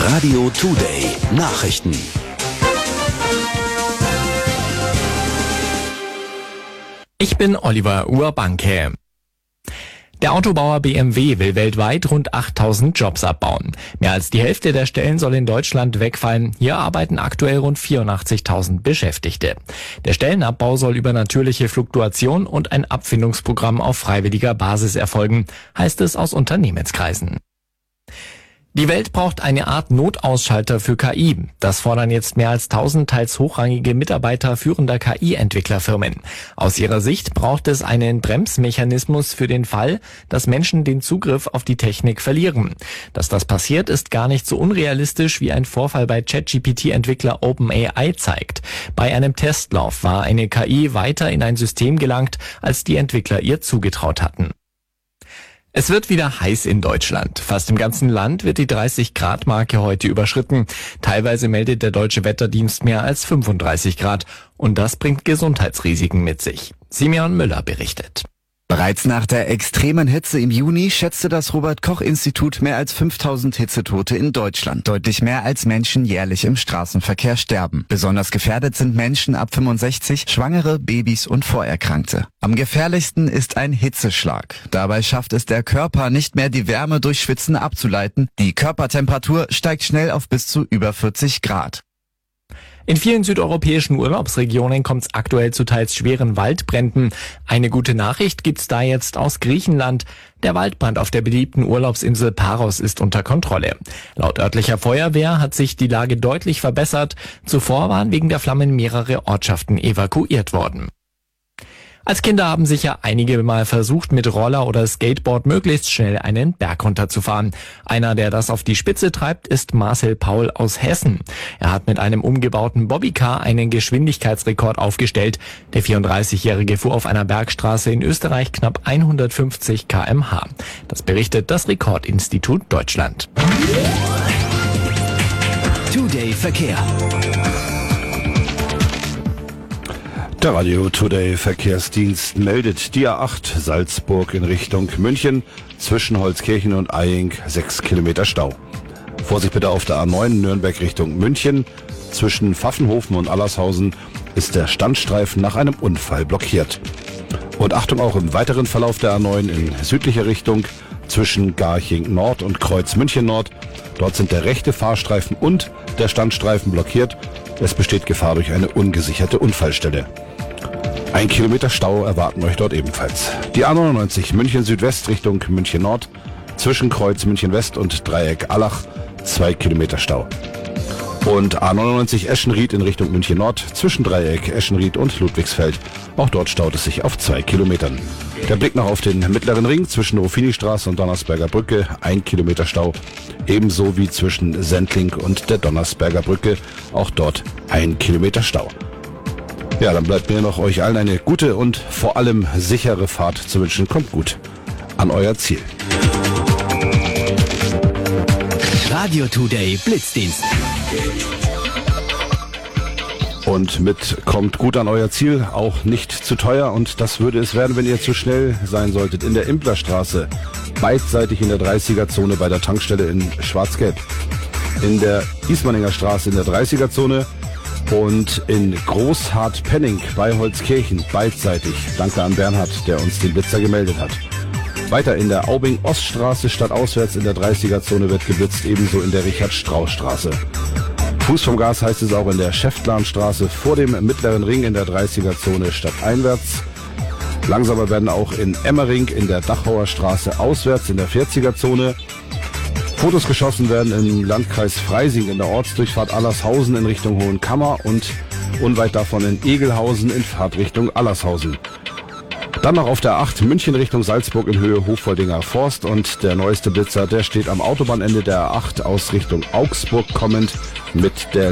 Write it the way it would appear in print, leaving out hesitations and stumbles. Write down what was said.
Radio Today Nachrichten. Ich bin Oliver Urbanke. Der Autobauer BMW will weltweit rund 8.000 Jobs abbauen. Mehr als die Hälfte der Stellen soll in Deutschland wegfallen. Hier arbeiten aktuell rund 84.000 Beschäftigte. Der Stellenabbau soll über natürliche Fluktuation und ein Abfindungsprogramm auf freiwilliger Basis erfolgen, heißt es aus Unternehmenskreisen. Die Welt braucht eine Art Notausschalter für KI. Das fordern jetzt mehr als 1.000 teils hochrangige Mitarbeiter führender KI-Entwicklerfirmen. Aus ihrer Sicht braucht es einen Bremsmechanismus für den Fall, dass Menschen den Zugriff auf die Technik verlieren. Dass das passiert, ist gar nicht so unrealistisch, wie ein Vorfall bei ChatGPT-Entwickler OpenAI zeigt. Bei einem Testlauf war eine KI weiter in ein System gelangt, als die Entwickler ihr zugetraut hatten. Es wird wieder heiß in Deutschland. Fast im ganzen Land wird die 30-Grad-Marke heute überschritten. Teilweise meldet der Deutsche Wetterdienst mehr als 35 Grad. Und das bringt Gesundheitsrisiken mit sich. Simeon Müller berichtet. Bereits nach der extremen Hitze im Juni schätzte das Robert-Koch-Institut mehr als 5.000 Hitzetote in Deutschland. Deutlich mehr als Menschen jährlich im Straßenverkehr sterben. Besonders gefährdet sind Menschen ab 65, Schwangere, Babys und Vorerkrankte. Am gefährlichsten ist ein Hitzeschlag. Dabei schafft es der Körper nicht mehr, die Wärme durch Schwitzen abzuleiten. Die Körpertemperatur steigt schnell auf bis zu über 40 Grad. In vielen südeuropäischen Urlaubsregionen kommt es aktuell zu teils schweren Waldbränden. Eine gute Nachricht gibt's da jetzt aus Griechenland. Der Waldbrand auf der beliebten Urlaubsinsel Paros ist unter Kontrolle. Laut örtlicher Feuerwehr hat sich die Lage deutlich verbessert. Zuvor waren wegen der Flammen mehrere Ortschaften evakuiert worden. Als Kinder haben sicher einige mal versucht, mit Roller oder Skateboard möglichst schnell einen Berg runterzufahren. Einer, der das auf die Spitze treibt, ist Marcel Paul aus Hessen. Er hat mit einem umgebauten Bobbycar einen Geschwindigkeitsrekord aufgestellt. Der 34-Jährige fuhr auf einer Bergstraße in Österreich knapp 150 km/h. Das berichtet das Rekordinstitut Deutschland. Today Verkehr. Der Radio Today Verkehrsdienst meldet die A8 Salzburg in Richtung München zwischen Holzkirchen und Eying 6 Kilometer Stau. Vorsicht bitte auf der A9 Nürnberg Richtung München. Zwischen Pfaffenhofen und Allershausen ist der Standstreifen nach einem Unfall blockiert. Und Achtung auch im weiteren Verlauf der A9 in südlicher Richtung zwischen Garching Nord und Kreuz München Nord. Dort sind der rechte Fahrstreifen und der Standstreifen blockiert. Es besteht Gefahr durch eine ungesicherte Unfallstelle. 1 Kilometer Stau erwarten euch dort ebenfalls. Die A99 München Südwest Richtung München Nord. Zwischen Kreuz München West und Dreieck Allach 2 Kilometer Stau. Und A99 Eschenried in Richtung München Nord. Zwischen Dreieck Eschenried und Ludwigsfeld. Auch dort staut es sich auf 2 Kilometern. Der Blick noch auf den mittleren Ring zwischen Ruffini-Straße und Donnersberger Brücke. 1 Kilometer Stau. Ebenso wie zwischen Sendling und der Donnersberger Brücke. Auch dort 1 Kilometer Stau. Ja, dann bleibt mir noch euch allen eine gute und vor allem sichere Fahrt zu wünschen. Kommt gut an euer Ziel. Radio Today Blitzdienst. Und mit kommt gut an euer Ziel, auch nicht zu teuer. Und das würde es werden, wenn ihr zu schnell sein solltet. In der Implerstraße, beidseitig in der 30er-Zone bei der Tankstelle in Schwarz-Gelb. In der Ismaninger Straße in der 30er-Zone. Und in Großhardt-Penning bei Holzkirchen, beidseitig. Danke an Bernhard, der uns den Blitzer gemeldet hat. Weiter in der Aubing-Oststraße stadtauswärts in der 30er-Zone wird geblitzt, ebenso in der Richard-Strauß-Straße. Fuß vom Gas heißt es auch in der Schäftlarnstraße vor dem mittleren Ring in der 30er-Zone stadteinwärts. Langsamer werden auch in Emmering in der Dachauer Straße auswärts in der 40er-Zone. Fotos geschossen werden im Landkreis Freising in der Ortsdurchfahrt Allershausen in Richtung Hohenkammer und unweit davon in Egelhausen in Fahrtrichtung Allershausen. Dann noch auf der 8 München Richtung Salzburg in Höhe Hoffoldinger Forst und der neueste Blitzer, der steht am Autobahnende der 8 aus Richtung Augsburg kommend mit der